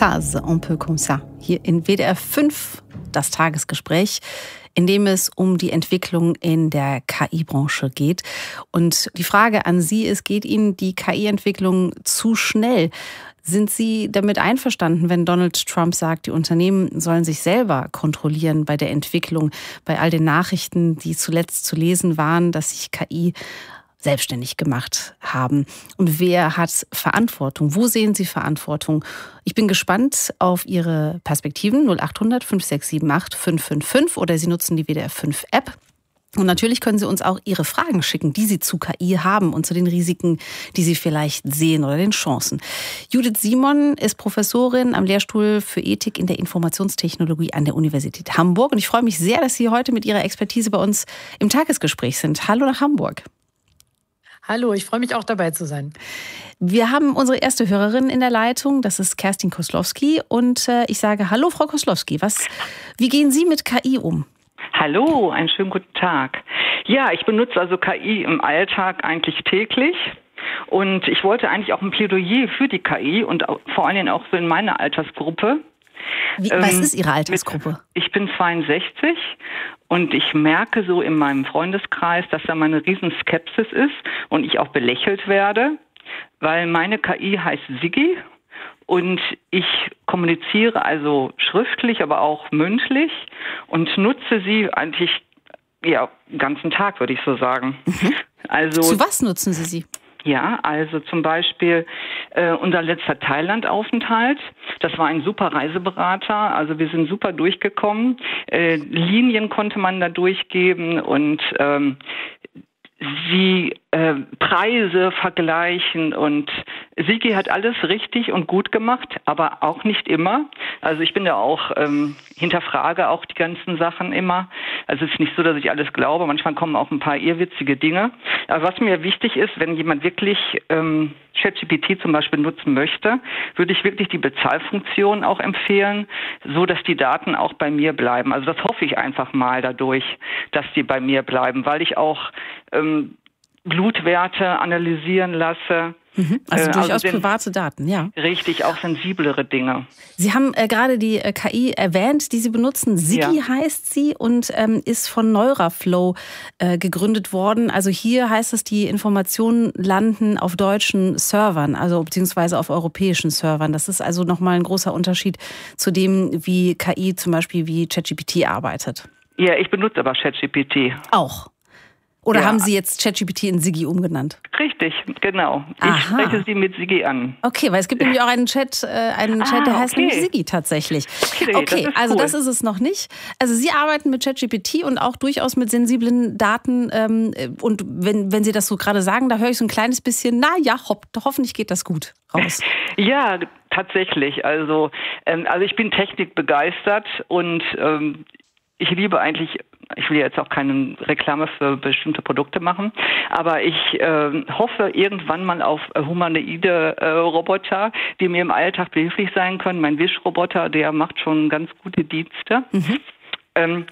Ça, un peu comme ça. Hier in WDR 5 das Tagesgespräch, in dem es um die Entwicklung in der KI-Branche geht. Und die Frage an Sie ist, geht Ihnen die KI-Entwicklung zu schnell? Sind Sie damit einverstanden, wenn Donald Trump sagt, die Unternehmen sollen sich selber kontrollieren bei der Entwicklung, bei all den Nachrichten, die zuletzt zu lesen waren, dass sich KI selbstständig gemacht haben? Und wer hat Verantwortung? Wo sehen Sie Verantwortung? Ich bin gespannt auf Ihre Perspektiven. 0800 5678 555 oder Sie nutzen die WDR 5 App. Und natürlich können Sie uns auch Ihre Fragen schicken, die Sie zu KI haben und zu den Risiken, die Sie vielleicht sehen oder den Chancen. Judith Simon ist Professorin am Lehrstuhl für Ethik in der Informationstechnologie an der Universität Hamburg. Und ich freue mich sehr, dass Sie heute mit Ihrer Expertise bei uns im Tagesgespräch sind. Hallo nach Hamburg. Hallo, ich freue mich auch dabei zu sein. Wir haben unsere erste Hörerin in der Leitung, das ist Kerstin Koslowski. Und ich sage, hallo Frau Koslowski, wie gehen Sie mit KI um? Hallo, einen schönen guten Tag. Ja, ich benutze also KI im Alltag eigentlich täglich. Und ich wollte eigentlich auch ein Plädoyer für die KI und vor allen Dingen auch so in meiner Altersgruppe. Was ist Ihre Altersgruppe? Ich bin 62 und ich merke so in meinem Freundeskreis, dass da mal eine riesen Skepsis ist und ich auch belächelt werde, weil meine KI heißt Sigi und ich kommuniziere also schriftlich, aber auch mündlich und nutze sie eigentlich den ganzen Tag, würde ich so sagen. Mhm. Also, zu was nutzen Sie sie? Ja, also zum Beispiel unser letzter Thailand-Aufenthalt. Das war ein super Reiseberater. Also wir sind super durchgekommen. Linien konnte man da durchgeben und Preise vergleichen und Sigi hat alles richtig und gut gemacht, aber auch nicht immer. Also ich bin da auch, hinterfrage auch die ganzen Sachen immer. Also es ist nicht so, dass ich alles glaube. Manchmal kommen auch ein paar irrwitzige Dinge. Aber was mir wichtig ist, wenn jemand wirklich ChatGPT zum Beispiel nutzen möchte, würde ich wirklich die Bezahlfunktion auch empfehlen, so dass die Daten auch bei mir bleiben. Also das hoffe ich einfach mal dadurch, dass die bei mir bleiben, weil ich auch Blutwerte analysieren lasse. Also durchaus private Daten, ja. Richtig, auch sensiblere Dinge. Sie haben gerade die KI erwähnt, die Sie benutzen. Sigi heißt sie und ist von Neuraflow gegründet worden. Also hier heißt es, die Informationen landen auf deutschen Servern, also beziehungsweise auf europäischen Servern. Das ist also nochmal ein großer Unterschied zu dem, wie KI zum Beispiel wie ChatGPT arbeitet. Ja, ich benutze aber ChatGPT. Auch? Oder haben Sie jetzt ChatGPT in Sigi umgenannt? Richtig, genau. Ich spreche Sie mit Sigi an. Okay, weil es gibt nämlich auch einen Chat, der heißt nämlich Sigi tatsächlich. Okay, also das ist es noch nicht. Also Sie arbeiten mit ChatGPT und auch durchaus mit sensiblen Daten. Und wenn Sie das so gerade sagen, da höre ich so ein kleines bisschen, hoffentlich geht das gut raus. Ja, tatsächlich. Also ich bin technikbegeistert und ich liebe eigentlich, ich will jetzt auch keine Reklame für bestimmte Produkte machen, aber ich hoffe irgendwann mal auf humanoide Roboter, die mir im Alltag behilflich sein können. Mein Wischroboter, der macht schon ganz gute Dienste. Mhm.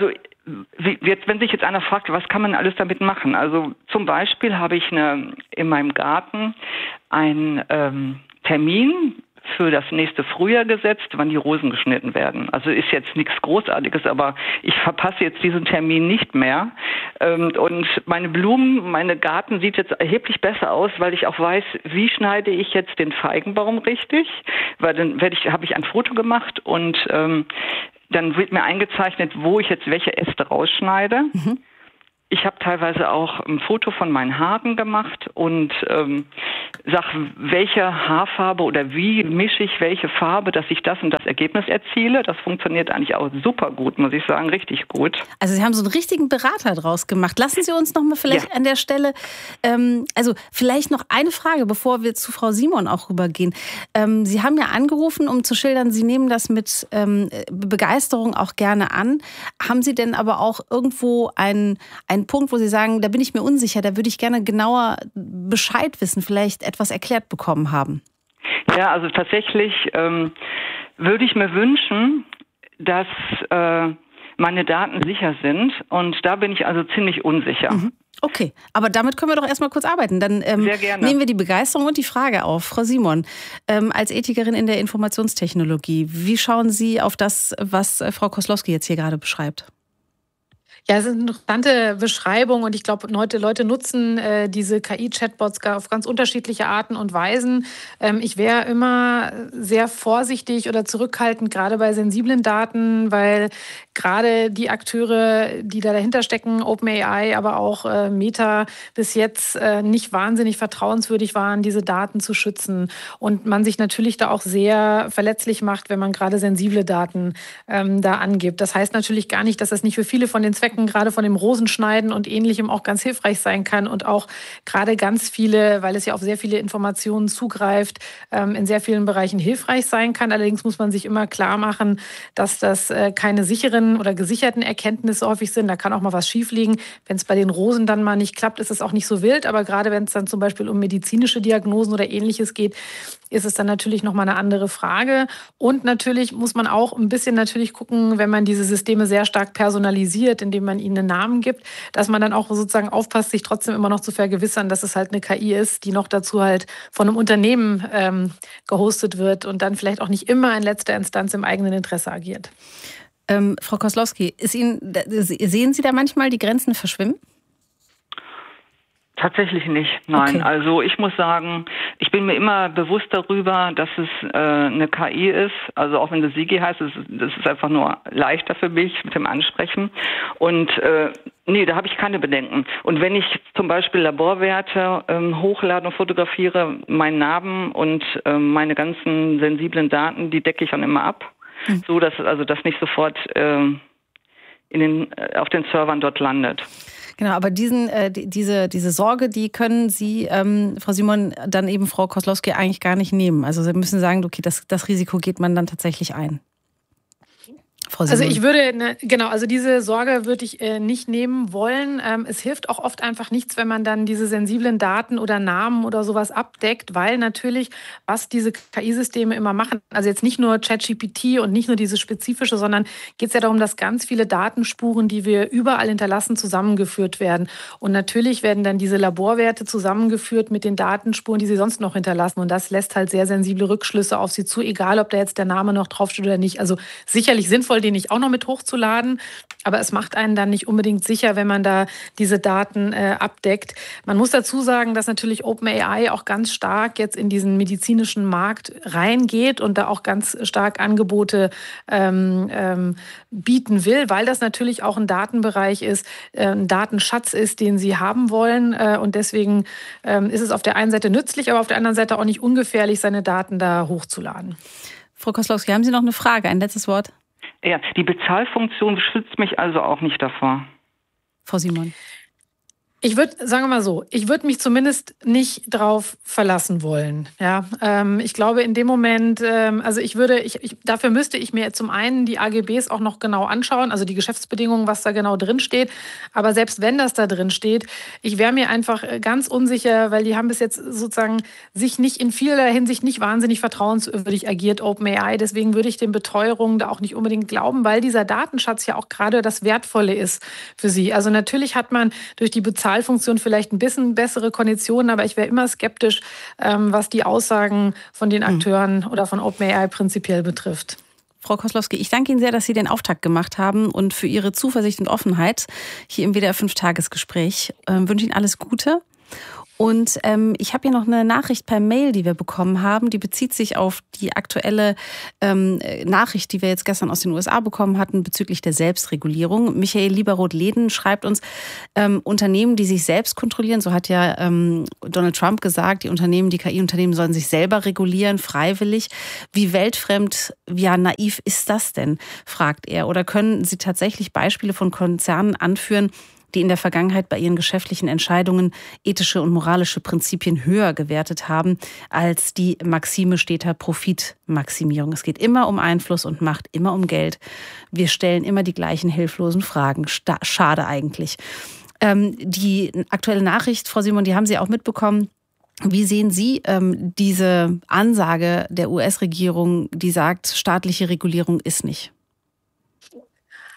Wenn sich jetzt einer fragt, was kann man alles damit machen? Also zum Beispiel habe ich in meinem Garten einen Termin für das nächste Frühjahr gesetzt, wann die Rosen geschnitten werden. Also ist jetzt nichts Großartiges, aber ich verpasse jetzt diesen Termin nicht mehr. Und meine Blumen, meine Garten sieht jetzt erheblich besser aus, weil ich auch weiß, wie schneide ich jetzt den Feigenbaum richtig. Weil dann habe ich ein Foto gemacht und dann wird mir eingezeichnet, wo ich jetzt welche Äste rausschneide. Mhm. Ich habe teilweise auch ein Foto von meinen Haaren gemacht und sage, welche Haarfarbe oder wie mische ich welche Farbe, dass ich das und das Ergebnis erziele. Das funktioniert eigentlich auch super gut, muss ich sagen, richtig gut. Also Sie haben so einen richtigen Berater draus gemacht. Lassen Sie uns noch mal vielleicht an der Stelle, vielleicht noch eine Frage, bevor wir zu Frau Simon auch rübergehen. Sie haben ja angerufen, um zu schildern, Sie nehmen das mit Begeisterung auch gerne an. Haben Sie denn aber auch irgendwo einen Punkt, wo Sie sagen, da bin ich mir unsicher, da würde ich gerne genauer Bescheid wissen, vielleicht etwas erklärt bekommen haben? Ja, also tatsächlich würde ich mir wünschen, dass meine Daten sicher sind. Und da bin ich also ziemlich unsicher. Mhm. Okay, aber damit können wir doch erstmal kurz arbeiten. Dann Sehr gerne. Nehmen wir die Begeisterung und die Frage auf. Frau Simon, als Ethikerin in der Informationstechnologie, wie schauen Sie auf das, was Frau Koslowski jetzt hier gerade beschreibt? Ja, es ist eine interessante Beschreibung und ich glaube, Leute nutzen diese KI-Chatbots auf ganz unterschiedliche Arten und Weisen. Ich wäre immer sehr vorsichtig oder zurückhaltend, gerade bei sensiblen Daten, weil gerade die Akteure, die da dahinter stecken, OpenAI, aber auch Meta, bis jetzt nicht wahnsinnig vertrauenswürdig waren, diese Daten zu schützen. Und man sich natürlich da auch sehr verletzlich macht, wenn man gerade sensible Daten da angibt. Das heißt natürlich gar nicht, dass das nicht für viele von den Zwecken, gerade von dem Rosenschneiden und Ähnlichem, auch ganz hilfreich sein kann und auch gerade ganz viele, weil es ja auf sehr viele Informationen zugreift, in sehr vielen Bereichen hilfreich sein kann. Allerdings muss man sich immer klar machen, dass das keine sicheren oder gesicherten Erkenntnisse häufig sind. Da kann auch mal was schiefliegen. Wenn es bei den Rosen dann mal nicht klappt, ist es auch nicht so wild. Aber gerade wenn es dann zum Beispiel um medizinische Diagnosen oder Ähnliches geht, ist es dann natürlich nochmal eine andere Frage. Und natürlich muss man auch ein bisschen natürlich gucken, wenn man diese Systeme sehr stark personalisiert, indem man ihnen einen Namen gibt, dass man dann auch sozusagen aufpasst, sich trotzdem immer noch zu vergewissern, dass es halt eine KI ist, die noch dazu halt von einem Unternehmen gehostet wird und dann vielleicht auch nicht immer in letzter Instanz im eigenen Interesse agiert. Frau Koslowski, sehen Sie da manchmal die Grenzen verschwimmen? Tatsächlich nicht, nein. Okay. Also ich muss sagen, ich bin mir immer bewusst darüber, dass es eine KI ist. Also auch wenn das Sigi heißt, das ist einfach nur leichter für mich mit dem Ansprechen. Und nee, da habe ich keine Bedenken. Und wenn ich zum Beispiel Laborwerte hochlade und fotografiere, meinen Namen und meine ganzen sensiblen Daten, die decke ich dann immer ab, so dass also das nicht sofort auf den Servern dort landet. Genau, aber diese Sorge, die können Sie, Frau Simon, dann eben Frau Koslowski eigentlich gar nicht nehmen. Also Sie müssen sagen, okay, das Risiko geht man dann tatsächlich ein. Also ich würde, also diese Sorge würde ich nicht nehmen wollen. Es hilft auch oft einfach nichts, wenn man dann diese sensiblen Daten oder Namen oder sowas abdeckt, weil natürlich, was diese KI-Systeme immer machen, also jetzt nicht nur ChatGPT und nicht nur diese spezifische, sondern geht es ja darum, dass ganz viele Datenspuren, die wir überall hinterlassen, zusammengeführt werden. Und natürlich werden dann diese Laborwerte zusammengeführt mit den Datenspuren, die sie sonst noch hinterlassen. Und das lässt halt sehr sensible Rückschlüsse auf sie zu, egal ob da jetzt der Name noch draufsteht oder nicht. Also sicherlich sinnvoll, den nicht auch noch mit hochzuladen, aber es macht einen dann nicht unbedingt sicher, wenn man da diese Daten abdeckt. Man muss dazu sagen, dass natürlich OpenAI auch ganz stark jetzt in diesen medizinischen Markt reingeht und da auch ganz stark Angebote bieten will, weil das natürlich auch ein Datenbereich ist, ein Datenschatz ist, den sie haben wollen. Und deswegen ist es auf der einen Seite nützlich, aber auf der anderen Seite auch nicht ungefährlich, seine Daten da hochzuladen. Frau Koslowski, haben Sie noch eine Frage, ein letztes Wort? Ja, die Bezahlfunktion schützt mich also auch nicht davor. Frau Simon. Ich würde, sagen wir mal so, ich würde mich zumindest nicht drauf verlassen wollen. Ja, ich glaube in dem Moment, also dafür müsste ich mir zum einen die AGBs auch noch genau anschauen, also die Geschäftsbedingungen, was da genau drin steht. Aber selbst wenn das da drin steht, ich wäre mir einfach ganz unsicher, weil die haben bis jetzt sozusagen sich nicht in vieler Hinsicht nicht wahnsinnig vertrauenswürdig agiert, OpenAI. Deswegen würde ich den Beteuerungen da auch nicht unbedingt glauben, weil dieser Datenschatz ja auch gerade das Wertvolle ist für sie. Also natürlich hat man durch die Bezahlfunktion vielleicht ein bisschen bessere Konditionen, aber ich wäre immer skeptisch, was die Aussagen von den Akteuren oder von OpenAI prinzipiell betrifft. Frau Koslowski, ich danke Ihnen sehr, dass Sie den Auftakt gemacht haben und für Ihre Zuversicht und Offenheit hier im WDR 5-Tagesgespräch. Wünsche Ihnen alles Gute. Und ich habe hier noch eine Nachricht per Mail, die wir bekommen haben. Die bezieht sich auf die aktuelle Nachricht, die wir jetzt gestern aus den USA bekommen hatten bezüglich der Selbstregulierung. Michael Lieberoth-Leden schreibt uns, Unternehmen, die sich selbst kontrollieren, so hat ja Donald Trump gesagt, die KI-Unternehmen sollen sich selber regulieren, freiwillig. Wie weltfremd, ja naiv ist das denn, fragt er. Oder können Sie tatsächlich Beispiele von Konzernen anführen, die in der Vergangenheit bei ihren geschäftlichen Entscheidungen ethische und moralische Prinzipien höher gewertet haben als die Maxime steter Profitmaximierung. Es geht immer um Einfluss und Macht, immer um Geld. Wir stellen immer die gleichen hilflosen Fragen. Schade eigentlich. Die aktuelle Nachricht, Frau Simon, die haben Sie auch mitbekommen. Wie sehen Sie diese Ansage der US-Regierung, die sagt, staatliche Regulierung ist nicht?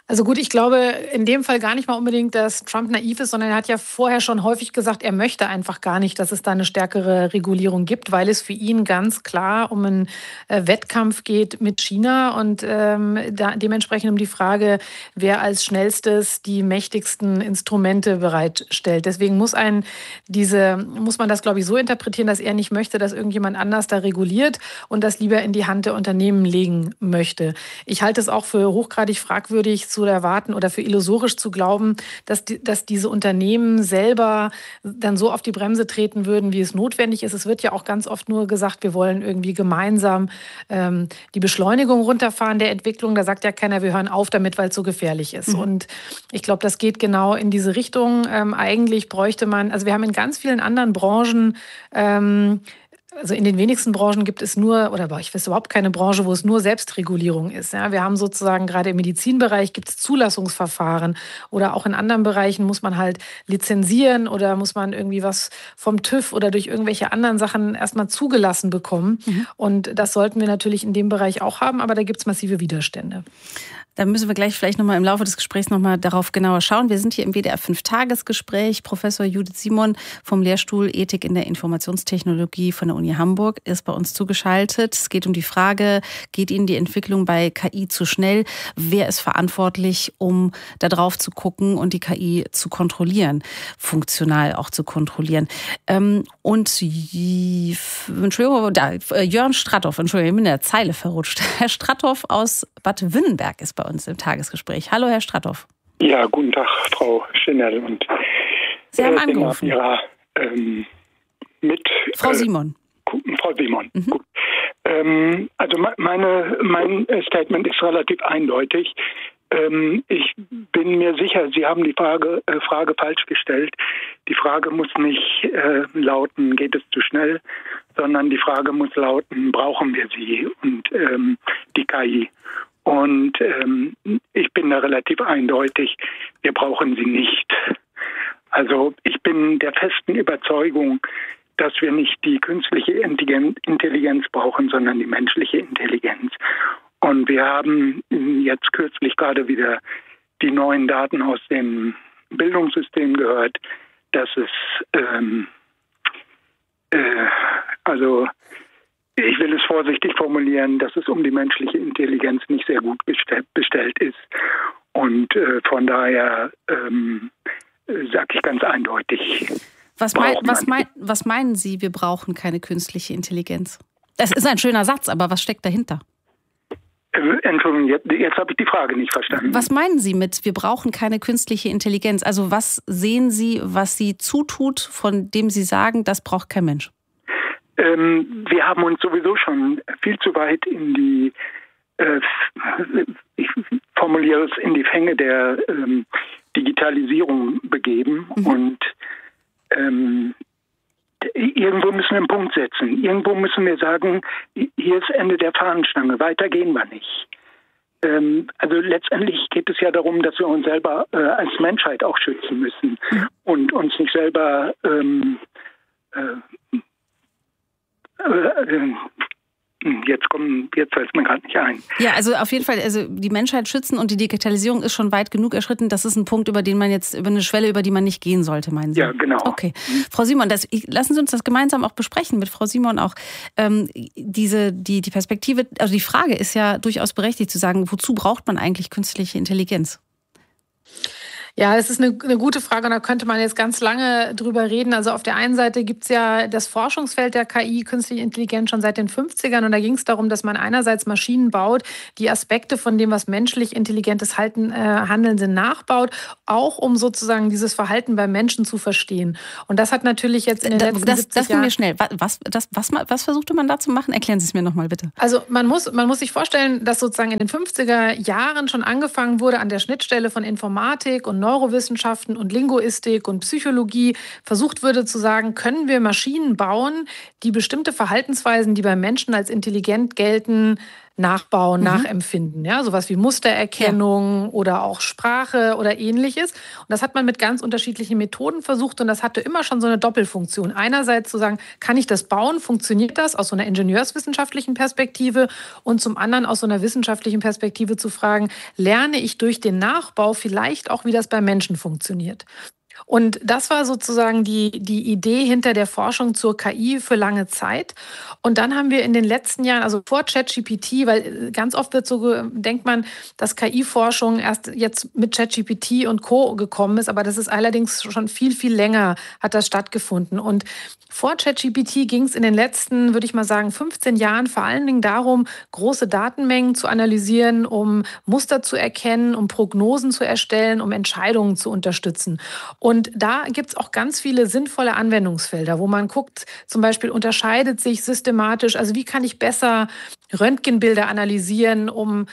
Also gut, ich glaube in dem Fall gar nicht mal unbedingt, dass Trump naiv ist, sondern er hat ja vorher schon häufig gesagt, er möchte einfach gar nicht, dass es da eine stärkere Regulierung gibt, weil es für ihn ganz klar um einen Wettkampf geht mit China und dementsprechend um die Frage, wer als schnellstes die mächtigsten Instrumente bereitstellt. Deswegen muss man das, glaube ich, so interpretieren, dass er nicht möchte, dass irgendjemand anders da reguliert und das lieber in die Hand der Unternehmen legen möchte. Ich halte es auch für hochgradig fragwürdig zu erwarten oder für illusorisch zu glauben, dass diese Unternehmen selber dann so auf die Bremse treten würden, wie es notwendig ist. Es wird ja auch ganz oft nur gesagt, wir wollen irgendwie gemeinsam die Beschleunigung runterfahren der Entwicklung. Da sagt ja keiner, wir hören auf damit, weil es so gefährlich ist. Und ich glaube, das geht genau in diese Richtung. Eigentlich bräuchte man, also wir haben in ganz vielen anderen Branchen also in den wenigsten Branchen gibt es nur, oder ich weiß überhaupt keine Branche, wo es nur Selbstregulierung ist. Ja, wir haben sozusagen gerade im Medizinbereich gibt es Zulassungsverfahren oder auch in anderen Bereichen muss man halt lizenzieren oder muss man irgendwie was vom TÜV oder durch irgendwelche anderen Sachen erstmal zugelassen bekommen. Und das sollten wir natürlich in dem Bereich auch haben, aber da gibt es massive Widerstände. Da müssen wir gleich vielleicht nochmal im Laufe des Gesprächs nochmal darauf genauer schauen. Wir sind hier im WDR 5-Tages-Gespräch. Professor Judith Simon vom Lehrstuhl Ethik in der Informationstechnologie von der Uni Hamburg ist bei uns zugeschaltet. Es geht um die Frage, geht Ihnen die Entwicklung bei KI zu schnell? Wer ist verantwortlich, um da drauf zu gucken und die KI zu kontrollieren, funktional auch zu kontrollieren? Und Entschuldigung, Jörn Stratthoff, Entschuldigung, ich bin in der Zeile verrutscht. Herr Stratthoff aus Bad Wünnenberg ist bei uns im Tagesgespräch. Hallo, Herr Stratthoff. Ja, guten Tag, Frau Schinell. Und Sie haben angerufen. Frau Simon. Frau Simon. Gut. Also mein Statement ist relativ eindeutig. Ich bin mir sicher, Sie haben die Frage falsch gestellt. Die Frage muss nicht lauten, geht es zu schnell, sondern die Frage muss lauten, brauchen wir sie und die KI. Und ich bin da relativ eindeutig, wir brauchen sie nicht. Also ich bin der festen Überzeugung, dass wir nicht die künstliche Intelligenz brauchen, sondern die menschliche Intelligenz. Und wir haben jetzt kürzlich gerade wieder die neuen Daten aus dem Bildungssystem gehört, dass es ich will es vorsichtig formulieren, dass es um die menschliche Intelligenz nicht sehr gut bestellt ist. Und von daher sage ich ganz eindeutig. Was meinen Sie, wir brauchen keine künstliche Intelligenz? Das ist ein schöner Satz, aber was steckt dahinter? Entschuldigung, jetzt habe ich die Frage nicht verstanden. Was meinen Sie mit, wir brauchen keine künstliche Intelligenz? Also was sehen Sie, was sie zutut, von dem Sie sagen, das braucht kein Mensch? Wir haben uns sowieso schon viel zu weit in die, ich formuliere es, in die Fänge der Digitalisierung begeben. Und irgendwo müssen wir einen Punkt setzen. Irgendwo müssen wir sagen, hier ist Ende der Fahnenstange, weiter gehen wir nicht. Also letztendlich geht es ja darum, dass wir uns selber als Menschheit auch schützen müssen und uns nicht selber jetzt fällt es mir gerade nicht ein. Ja, also auf jeden Fall, also die Menschheit schützen und die Digitalisierung ist schon weit genug erschritten. Das ist ein Punkt, über eine Schwelle, über die man nicht gehen sollte, meinen Sie? Ja, genau. Okay. Frau Simon, lassen Sie uns das gemeinsam auch besprechen, mit Frau Simon auch. Die Perspektive, also die Frage ist ja durchaus berechtigt zu sagen, wozu braucht man eigentlich künstliche Intelligenz? Ja, das ist eine gute Frage und da könnte man jetzt ganz lange drüber reden. Also auf der einen Seite gibt's ja das Forschungsfeld der KI, künstliche Intelligenz, schon seit den 50ern und da ging es darum, dass man einerseits Maschinen baut, die Aspekte von dem, was menschlich intelligentes Handeln sind, nachbaut, auch um sozusagen dieses Verhalten beim Menschen zu verstehen. Und das hat natürlich jetzt in den letzten 70 Jahren... Das mir schnell. Was versuchte man da zu machen? Erklären Sie es mir nochmal bitte. Also man muss sich vorstellen, dass sozusagen in den 50er Jahren schon angefangen wurde, an der Schnittstelle von Informatik und Neurowissenschaften und Linguistik und Psychologie versucht würde zu sagen, können wir Maschinen bauen, die bestimmte Verhaltensweisen, die bei Menschen als intelligent gelten, nachbauen, nachempfinden. Ja, sowas wie Mustererkennung oder auch Sprache oder Ähnliches. Und das hat man mit ganz unterschiedlichen Methoden versucht und das hatte immer schon so eine Doppelfunktion. Einerseits zu sagen, kann ich das bauen? Funktioniert das aus so einer ingenieurswissenschaftlichen Perspektive? Und zum anderen aus so einer wissenschaftlichen Perspektive zu fragen, lerne ich durch den Nachbau vielleicht auch, wie das bei Menschen funktioniert? Und das war sozusagen die Idee hinter der Forschung zur KI für lange Zeit. Und dann haben wir in den letzten Jahren, also vor ChatGPT, weil ganz oft denkt man, dass KI-Forschung erst jetzt mit ChatGPT und Co. gekommen ist, aber das ist allerdings schon viel, viel länger hat das stattgefunden. Und vor ChatGPT ging es in den letzten, würde ich mal sagen, 15 Jahren vor allen Dingen darum, große Datenmengen zu analysieren, um Muster zu erkennen, um Prognosen zu erstellen, um Entscheidungen zu unterstützen. Und da gibt es auch ganz viele sinnvolle Anwendungsfelder, wo man guckt, zum Beispiel unterscheidet sich systematisch, also wie kann ich besser Röntgenbilder analysieren,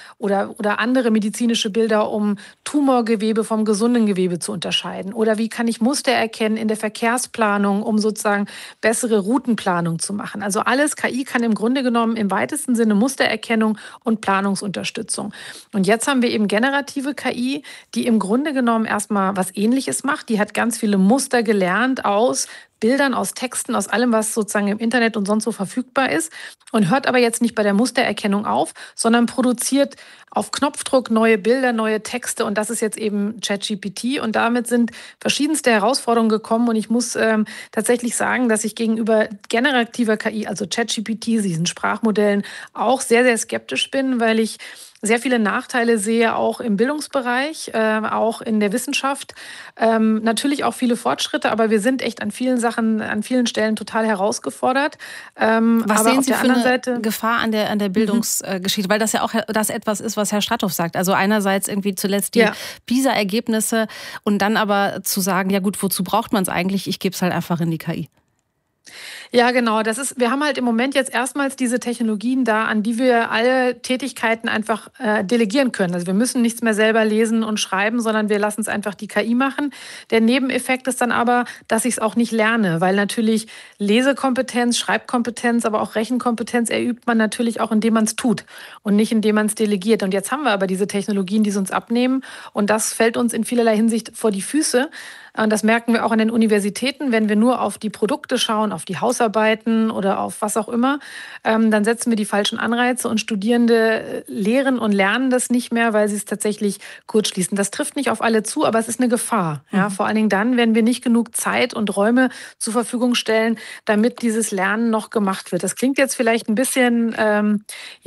oder andere medizinische Bilder, um Tumorgewebe vom gesunden Gewebe zu unterscheiden? Oder wie kann ich Muster erkennen in der Verkehrsplanung, um sozusagen bessere Routenplanung zu machen? Also alles, KI kann im Grunde genommen im weitesten Sinne Mustererkennung und Planungsunterstützung. Und jetzt haben wir eben generative KI, die im Grunde genommen erstmal was Ähnliches macht. Die hat ganz viele Muster gelernt aus Bildern, aus Texten, aus allem, was sozusagen im Internet und sonst so verfügbar ist und hört aber jetzt nicht bei der Mustererkennung auf, sondern produziert auf Knopfdruck neue Bilder, neue Texte und das ist jetzt eben ChatGPT und damit sind verschiedenste Herausforderungen gekommen und ich muss tatsächlich sagen, dass ich gegenüber generativer KI, also ChatGPT, diesen Sprachmodellen, auch sehr, sehr skeptisch bin, weil ich sehr viele Nachteile sehe, auch im Bildungsbereich, auch in der Wissenschaft. Natürlich auch viele Fortschritte, aber wir sind echt an vielen Sachen, an vielen Stellen total herausgefordert. Was aber sehen Sie für eine Seite Gefahr an der Bildungsgeschichte? Weil das ja auch das etwas ist, was Herr Stratthoff sagt. Also einerseits irgendwie zuletzt die PISA-Ergebnisse und dann aber zu sagen, ja gut, wozu braucht man es eigentlich? Ich gebe es halt einfach in die KI. Ja, genau. Wir haben halt im Moment jetzt erstmals diese Technologien da, an die wir alle Tätigkeiten einfach delegieren können. Also wir müssen nichts mehr selber lesen und schreiben, sondern wir lassen es einfach die KI machen. Der Nebeneffekt ist dann aber, dass ich es auch nicht lerne, weil natürlich Lesekompetenz, Schreibkompetenz, aber auch Rechenkompetenz erübt man natürlich auch, indem man es tut und nicht indem man es delegiert. Und jetzt haben wir aber diese Technologien, die es uns abnehmen und das fällt uns in vielerlei Hinsicht vor die Füße. Und das merken wir auch an den Universitäten, wenn wir nur auf die Produkte schauen, auf die Hausarbeiten oder auf was auch immer, dann setzen wir die falschen Anreize und Studierende lehren und lernen das nicht mehr, weil sie es tatsächlich kurzschließen. Das trifft nicht auf alle zu, aber es ist eine Gefahr. Ja, vor allen Dingen dann, wenn wir nicht genug Zeit und Räume zur Verfügung stellen, damit dieses Lernen noch gemacht wird. Das klingt jetzt vielleicht ein bisschen, ein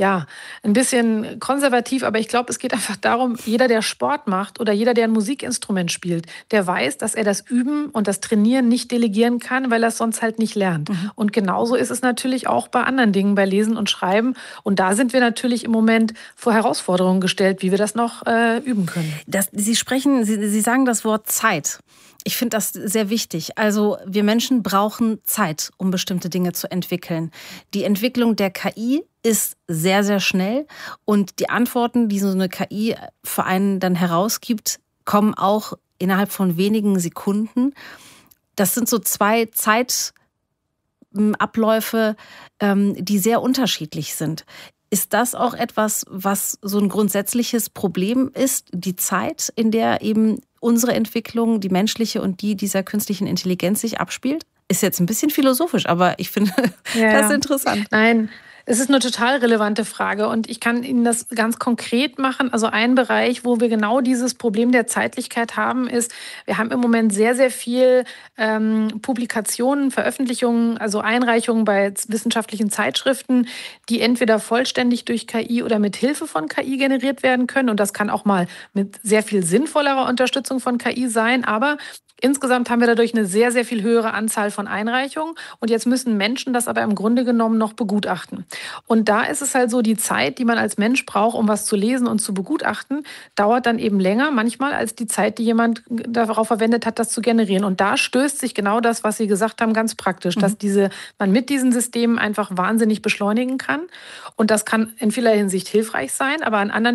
bisschen konservativ, aber ich glaube, es geht einfach darum, jeder, der Sport macht oder jeder, der ein Musikinstrument spielt, der weiß, dass er das Üben und das Trainieren nicht delegieren kann, weil er es sonst halt nicht lernt. Und genauso ist es natürlich auch bei anderen Dingen, bei Lesen und Schreiben. Und da sind wir natürlich im Moment vor Herausforderungen gestellt, wie wir das noch üben können. Sie sagen das Wort Zeit. Ich finde das sehr wichtig. Also wir Menschen brauchen Zeit, um bestimmte Dinge zu entwickeln. Die Entwicklung der KI ist sehr, sehr schnell und die Antworten, die so eine KI für einen dann herausgibt, kommen auch innerhalb von wenigen Sekunden. Das sind so zwei Zeitabläufe, die sehr unterschiedlich sind. Ist das auch etwas, was so ein grundsätzliches Problem ist, die Zeit, in der eben unsere Entwicklung, die menschliche und die dieser künstlichen Intelligenz sich abspielt? Ist jetzt ein bisschen philosophisch, aber ich finde das interessant. Nein. Es ist eine total relevante Frage und ich kann Ihnen das ganz konkret machen. Also ein Bereich, wo wir genau dieses Problem der Zeitlichkeit haben, ist, wir haben im Moment sehr, sehr viel Publikationen, Veröffentlichungen, also Einreichungen bei wissenschaftlichen Zeitschriften, die entweder vollständig durch KI oder mit Hilfe von KI generiert werden können. Und das kann auch mal mit sehr viel sinnvollerer Unterstützung von KI sein, aber insgesamt haben wir dadurch eine sehr, sehr viel höhere Anzahl von Einreichungen und jetzt müssen Menschen das aber im Grunde genommen noch begutachten. Und da ist es halt so, die Zeit, die man als Mensch braucht, um was zu lesen und zu begutachten, dauert dann eben länger manchmal als die Zeit, die jemand darauf verwendet hat, das zu generieren. Und da stößt sich genau das, was Sie gesagt haben, ganz praktisch, dass man mit diesen Systemen einfach wahnsinnig beschleunigen kann. Und das kann in vieler Hinsicht hilfreich sein, aber an anderen